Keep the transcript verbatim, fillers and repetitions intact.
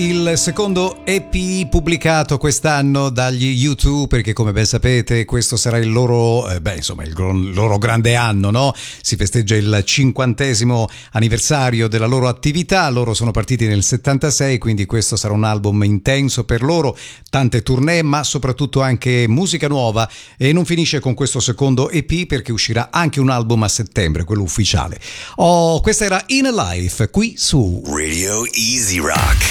Il secondo E P pubblicato quest'anno dagli U due, perché come ben sapete questo sarà il loro, eh, beh insomma il gr- loro grande anno, no? Si festeggia il cinquantesimo anniversario della loro attività, loro sono partiti nel settantasei, quindi questo sarà un album intenso per loro, tante tournée ma soprattutto anche musica nuova, e non finisce con questo secondo E P perché uscirà anche un album a settembre, quello ufficiale. Oh, questa era In a Life, qui su Radio Easy Rock.